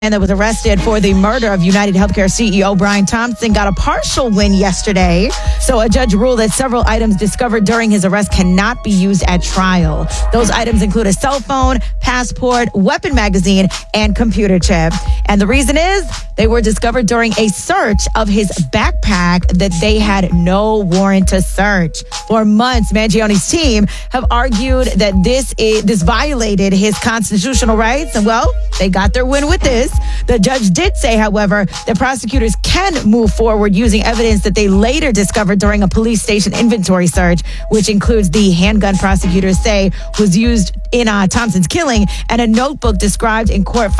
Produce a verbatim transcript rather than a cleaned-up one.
And that was arrested for the murder of United Healthcare C E O Brian Thompson got a partial win yesterday. So a judge ruled that several items discovered during his arrest cannot be used at trial. Those items include a cell phone, passport, weapon magazine, and computer chip. And the reason is they were discovered during a search of his backpack that they had no warrant to search. For months, Mangione's team have argued that this is, this violated his constitutional rights. And well, they got their win with this. The judge did say, however, that prosecutors can move forward using evidence that they later discovered during a police station inventory search, which includes the handgun prosecutors say was used in uh, Thompson's killing and a notebook described in court